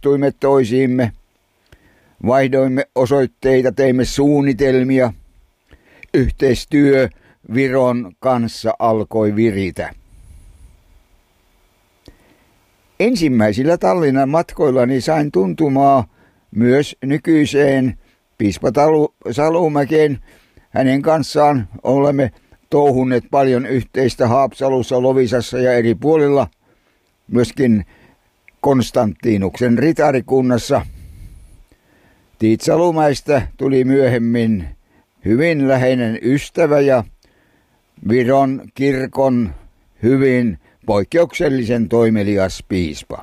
tutustuimme toisiimme. Vaihdoimme osoitteita, teimme suunnitelmia. Yhteistyö Viron kanssa alkoi viritä. Ensimmäisillä Tallinnan matkoillani sain tuntumaa myös nykyiseen piispa Salumäkeen. Hänen kanssaan olemme touhunneet paljon yhteistä Haapsalussa, Loviisassa ja eri puolilla. Myöskin Konstantinuksen ritarikunnassa. Tiit Salumäestä tuli myöhemmin hyvin läheinen ystävä ja Viron kirkon hyvin poikkeuksellisen toimelias piispa.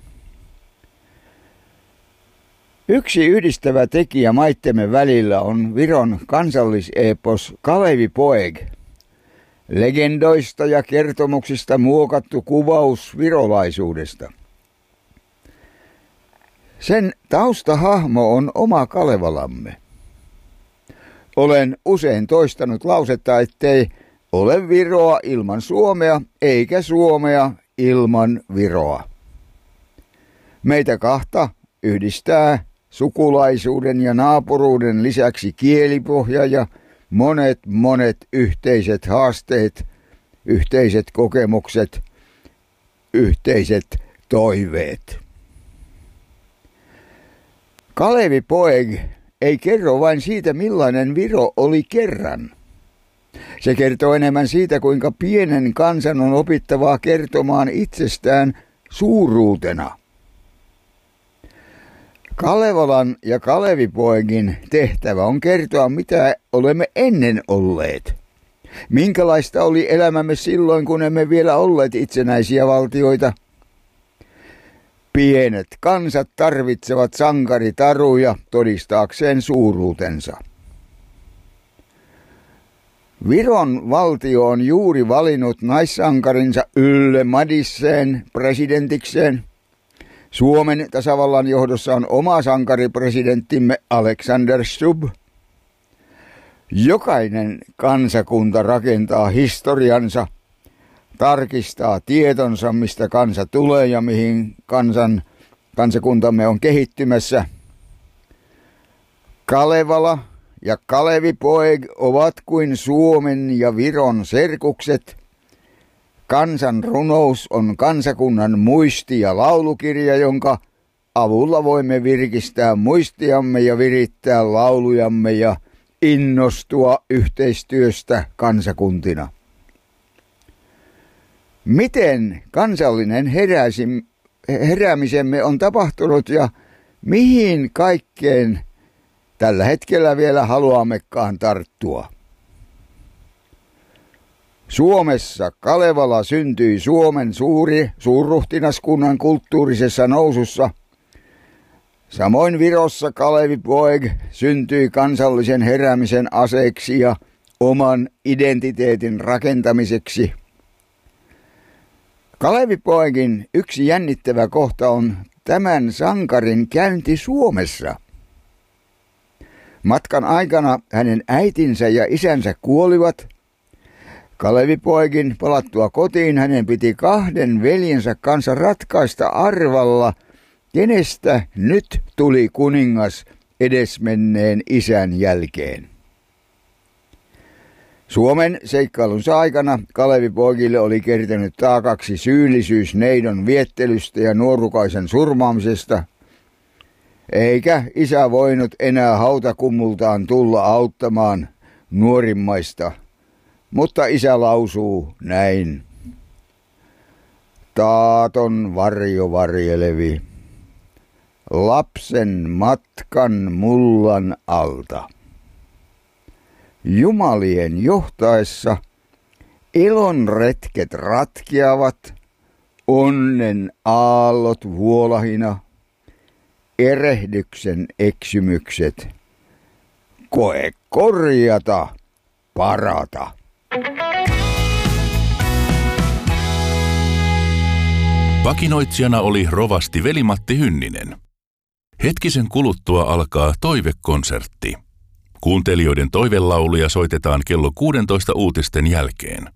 Yksi yhdistävä tekijä maittemme välillä on Viron kansalliseepos Kalevi Poeg. Legendoista ja kertomuksista muokattu kuvaus virolaisuudesta. Sen taustahahmo on oma Kalevalamme. Olen usein toistanut lausetta, ettei ole Viroa ilman Suomea, eikä Suomea ilman Viroa. Meitä kahta yhdistää sukulaisuuden ja naapuruuden lisäksi kielipohja ja monet yhteiset haasteet, yhteiset kokemukset, yhteiset toiveet. Kalevi Poeg ei kerro vain siitä, millainen Viro oli kerran. Se kertoo enemmän siitä, kuinka pienen kansan on opittavaa kertomaan itsestään suuruutena. Kalevalan ja Kalevi Poegin tehtävä on kertoa, mitä olemme ennen olleet. Minkälaista oli elämämme silloin, kun emme vielä olleet itsenäisiä valtioita. Pienet kansat tarvitsevat sankaritaruja todistaakseen suuruutensa. Viron valtio on juuri valinnut naissankarinsa Ylle Madisseen presidentikseen. Suomen tasavallan johdossa on oma sankaripresidenttimme Alexander Stubb. Jokainen kansakunta rakentaa historiansa, tarkistaa tietonsa, mistä kansa tulee ja mihin kansakuntamme on kehittymässä. Kalevala ja Kalevi Poeg ovat kuin Suomen ja Viron serkukset. Kansan runous on kansakunnan muisti- ja laulukirja, jonka avulla voimme virkistää muistiamme ja virittää laulujamme ja innostua yhteistyöstä kansakuntina. Miten kansallinen heräämisemme on tapahtunut ja mihin kaikkeen tällä hetkellä vielä haluammekaan tarttua? Suomessa Kalevala syntyi Suomen suurruhtinaskunnan kulttuurisessa nousussa. Samoin Virossa Kalevi Poeg syntyi kansallisen heräämisen aseeksi ja oman identiteetin rakentamiseksi. Kalevi Poegin yksi jännittävä kohta on tämän sankarin käynti Suomessa. Matkan aikana hänen äitinsä ja isänsä kuolivat. Kalevi Poegin palattua kotiin hänen piti kahden veljensä kanssa ratkaista arvalla, kenestä nyt tuli kuningas edesmenneen isän jälkeen. Suomen seikkailunsa aikana Kalevi Poegille oli kertynyt taakaksi syyllisyys neidon viettelystä ja nuorukaisen surmaamisesta, eikä isä voinut enää hautakummultaan tulla auttamaan nuorimmaista. Mutta isä lausuu näin. Taaton varjo varjelevi, lapsen matkan mullan alta. Jumalien johtaessa elon retket ratkeavat, onnen aallot vuolahina, erehdyksen eksymykset, koe korjata, parata. Vakinoitsijana oli rovasti Veli-Matti Hynninen. Hetkisen kuluttua alkaa toivekonsertti. Kuuntelijoiden toivelauluja soitetaan kello 16 uutisten jälkeen.